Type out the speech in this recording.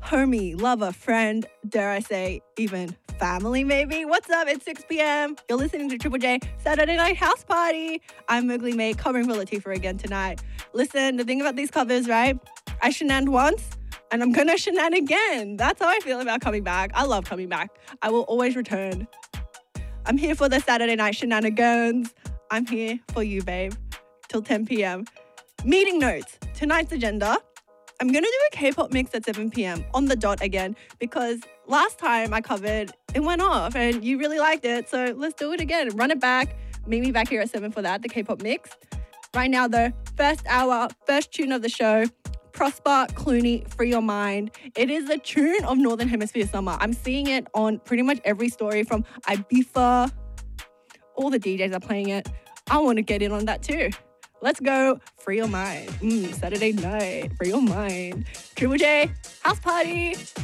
homie, lover, friend, dare I say, even family maybe. What's up? It's 6 p.m. You're listening to Triple J Saturday Night House Party. I'm Mowgli May, covering for Latifah again tonight. Listen, the thing about these covers, right? I shenaned once, and I'm gonna shenan again. That's how I feel about coming back. I love coming back. I will always return. I'm here for the Saturday night shenanigans. I'm here for you, babe, till 10 p.m. Meeting notes. Tonight's agenda. I'm going to do a K-pop mix at 7 p.m. on the dot again because last time I covered, it went off and you really liked it. So let's do it again. Run it back. Meet me back here at 7 for that, the K-pop mix. Right now, though, first hour, first tune of the show, Prosper Clooney, Free Your Mind. It is the tune of Northern Hemisphere summer. I'm seeing it on pretty much every story from Ibiza. All the DJs are playing it. I want to get in on that too. Let's go. Free your mind. Saturday night. Free your mind. Triple J. House party.